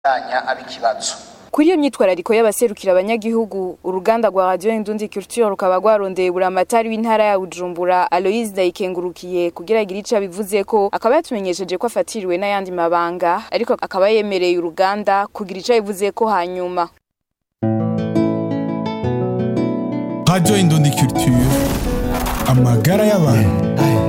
abikibazo. Kuri iyo myitwarariko y'abaserukira abanyagihugu uruganda rwa Radio Indundi Culture rukaba rwarondeye buramatari w'intara ya Bujumbura Aloise Dayikengurukiye kugira agire ico bivuze ko akaba yatumenyesheje ko afatiriwe n'ayandi mabanga ariko akaba yemereye uruganda kugira ico bivuze ko hanyuma. Radio Indundi Culture amagara y'abantu.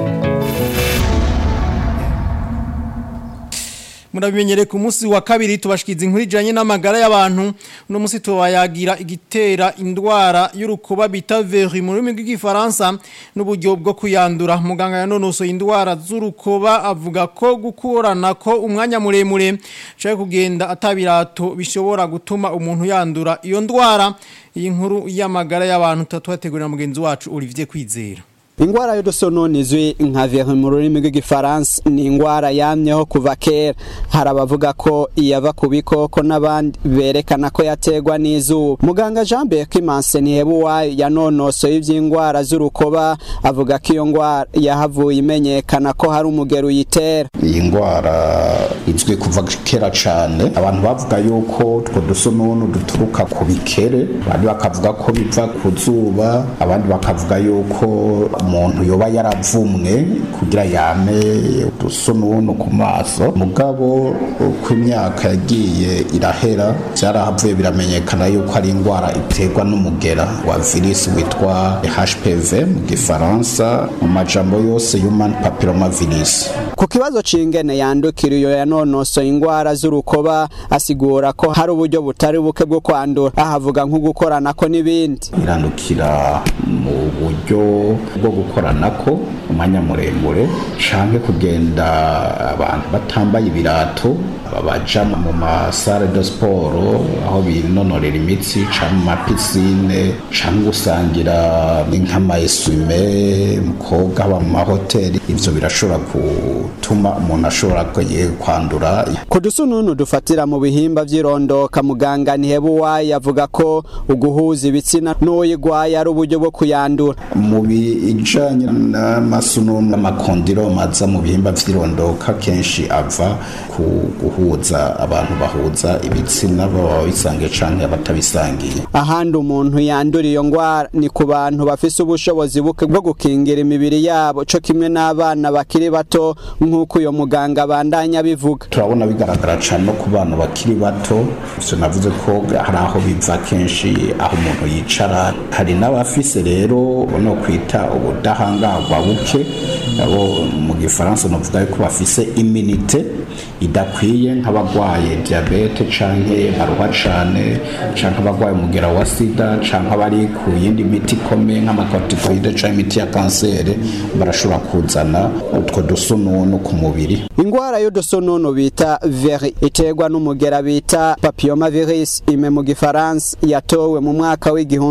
Murabimenyere ku munsi wa kabiri tubashikiza inkuru ijanye n'amagara y'abantu no munsi tubayagira igitera indwara y'urukoba bita veri mu rurimi rw'igifaransa n'uburyo bwo kuyandura. Muganga yanonosoye indwara z'urukoba avuga ko gukorana ko umwanya muremure cyo kugenda atabirato bishobora gutuma umuntu yandura iyo ndwara. Iyi nkuru y'amagara y'abantu twategurira mugenzi wacu Olivier Kwizera. Ingwara y'udusonone izwi nka veri mu rurimi rw'igifaransa ni ingwara yamyeho kuva kera. Hari abavuga ko iyava ku bikoko n'abandi berekana ko yategwa n'izuba. Muganga Jean Berkimanse Ntihebuwayo yanonosoye ivy'ingwara z'urukoba avuga ko iyo ngwara yahavuye imenyekana ko hari umugero uyitera. Iyi ngwara izwi kuva kera cane, abantu bavuga yuko utwo dusonone duturuka ku bikere, abandi bakavuga ko biva ku zuba, abandi bakavuga yuko umuntu yoba yaravumwe kugira yame udusonone ku maso. Mugabo uko imyaka yagiye irahera byarahavuye biramenyekana yuko ari ingwara iterwa n'umugera wa virus witwa HPV mu gifaransa, mu majambo yose human papillomavirus. Ku kibazo c'ingene yandukira iyo yanonosoye ingwara z'urukoba asigura ko hari uburyo butari buke bwo kwandura, ahavuga nko gukoranako n'ibindi. Irandukira mu buryo bwo gukoranako umwanya muremure canke kugenda abantu batambaye ibirato babaja mu masare de sport aho binonorera imitsi canke mu mapisine canke gusangira nk'amaeswime mu koga mu mahoteli. Ivyo birashobora gutuma umuntu ashobora kwandura. Ku dusununu dufatira mu bihimba vy'irondoka muganga Ntihebuwayo avuga ko uguhuza ibitsina n'uyigwaye ari uburyo bwo kuyandura. Mu bijanye n'amasununu amakondiloma aza mu bihimba vy'irondoka kenshi ava ku guhuza abantu bahuza ibitsina baba bisangiye canke abatabisangiye. Ahandi umuntu yandura iyo ngwara ni ku bantu bafise ubushobozi buke bwo gukingira imibiri yabo co kimwe n'abana bakiri bato nk'uko uyo muganga bandanya bivuga. Turabona bigaragara cane no ku bana bakiri bato. Ivyo navuze ko hari aho biva kenshi aho umuntu yicara. Hari n'abafise rero no kwita ubudahangarwa buke, abo mu gifaransa novuga ko bafise immunite idakwiye nk'abagwaye diabete canke baruha cane canke abagwaye umugera wa sida canke abari ku yindi miti ikomeye nk'amacorticoide canke imiti ya kanseri barashobora kuzana utwo dusonone ku mubiri. Ingwara y'udusonone bita veri iterwa n'umugera bita papillomavirus ime mu gifaransa yatowe mu mwaka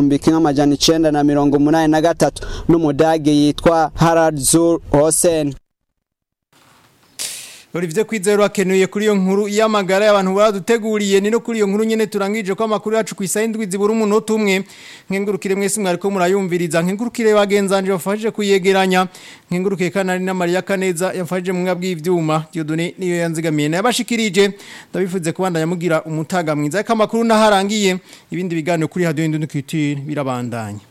w'1983 n'umudage yitwa Harald zur Hosen. Olivier Kwizera akenuye kuri iyo nkuru y'amagara y'abantu baraduteguriye. Ni no kuri iyo nkuru nyene turangije ko amakuru yacu kwisa indwi zibura umunota umwe. Nkengurukire mwese mwariko murayumviriza, nkengurukire bagenzanje bafashije kuyegeranya, nkengurukire kanari na Maria Kaneza yafashije mu ngabwi ivyuma. Dieudonné niyo yanzigamiye nabashikirije. Ndabifuze kubandanya mugira umutaga mwiza. Aka makuru naharangiye ibindi biganiro kuri Radio Indundi Culture birabandanya.